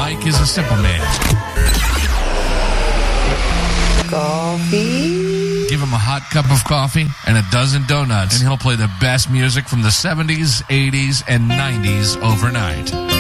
Mike is a simple man. Coffee? Give him a hot cup of coffee and a dozen donuts, and he'll play the best music from the 70s, 80s, and 90s overnight.